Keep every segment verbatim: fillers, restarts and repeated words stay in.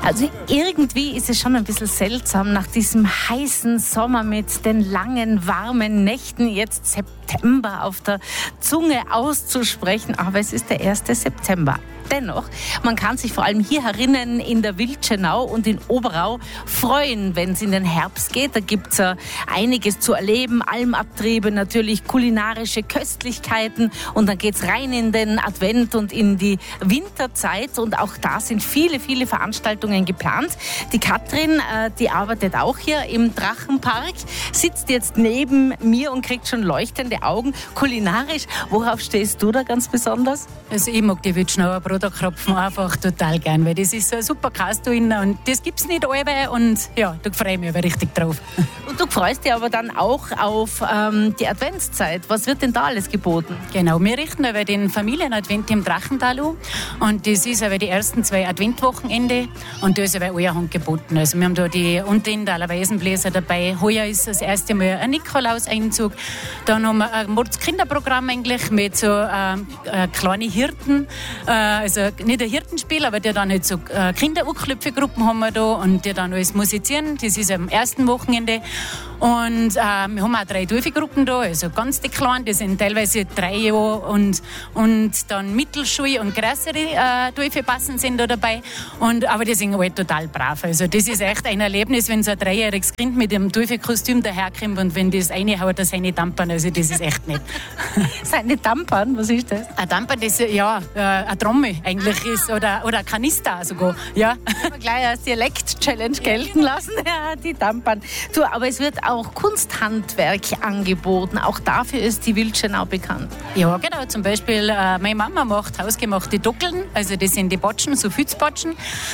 Also irgendwie ist es schon ein bisschen seltsam, nach diesem heißen Sommer mit den langen, warmen Nächten jetzt September auf der Zunge auszusprechen. Aber es ist der erste September. Dennoch, man kann sich vor allem hier herinnen in der Wildschenau und in Oberau freuen, wenn es in den Herbst geht. Da gibt es äh, einiges zu erleben, Almabtriebe, natürlich kulinarische Köstlichkeiten und dann geht es rein in den Advent und in die Winterzeit und auch da sind viele, viele Veranstaltungen geplant. Die Katrin, äh, die arbeitet auch hier im Drachenpark, sitzt jetzt neben mir und kriegt schon leuchtende Augen. Kulinarisch, worauf stehst du da ganz besonders? Also ich mag die Wildschenauer Broterkropfen einfach total gern, weil das ist so ein super Kass da innen und das gibt es nicht alle und ja, da freue ich mich aber richtig drauf. Und du freust dich aber dann auch auf ähm, die Adventszeit. Was wird denn da alles geboten? Genau, wir richten über den Familienadvent im Drachental an und das ist aber die ersten zwei Adventwochenende und da ist aber allerhand geboten. Also wir haben da die Unterindaler Waisenbläser dabei. Heuer ist das erste Mal ein Nikolauseinzug. Dann haben wir ein Mordskinderprogramm eigentlich mit so ähm, äh, kleinen Hirten, äh, also nicht ein Hirtenspiel, aber die dann halt so äh, Kinderurklöpfe-Gruppen haben wir da und die dann alles musizieren. Das ist am ersten Wochenende. Und äh, wir haben auch drei Dorfgruppen da, also ganz die Kleinen, die sind teilweise drei Jahre und, und dann Mittelschule und größere äh, Dorfpassen sind da dabei. Und, aber die sind alle total brav. Also das ist echt ein Erlebnis, wenn so ein dreijähriges Kind mit dem Dorfkostüm daherkommt und wenn das reinhaut, das seine Dampern, also das ist echt nett. Seine Dampern, was ist das? Ein Dampern, das ja äh, eine Trommel eigentlich ah. ist oder, oder ein Kanister sogar. Ja. Aber gleich als Dialekt-Challenge gelten lassen, ja, die Dampern. Du, aber es wird auch Kunsthandwerk angeboten. Auch dafür ist die Wildschenau bekannt. Ja, genau. Zum Beispiel äh, meine Mama macht hausgemachte Dockeln, also das sind die Botschen, so Fützbotschen.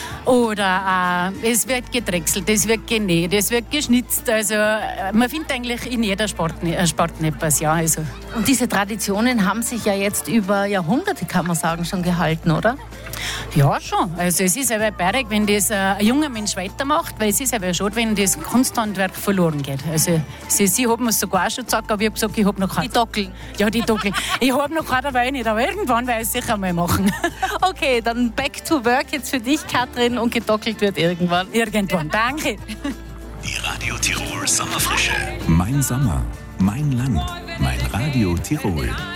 Oder äh, es wird gedrechselt, es wird genäht, es wird geschnitzt. Also äh, man findet eigentlich in jeder Sport, äh, Sport etwas, ja. Also. Und diese Traditionen haben sich ja jetzt über Jahrhunderte, kann man sagen, schon gehalten, oder? Ja, schon. Also es ist aber beirig, wenn das äh, ein junger Mensch weitermacht, weil es ist aber schade, wenn das Kunsthandwerk verloren geht. Also sie, sie haben es sogar auch schon gesagt, aber ich habe gesagt, ich habe noch keine. Die Dockeln. Ja, die Dockeln. Ich habe noch keine dabei nicht, aber irgendwann werde ich es sicher mal machen. Okay, dann back to work jetzt für dich, Katrin, und gedockelt wird irgendwann. Irgendwann, danke. Die Radio Tirol Sommerfrische. Mein Sommer, mein Land, mein Radio Tirol.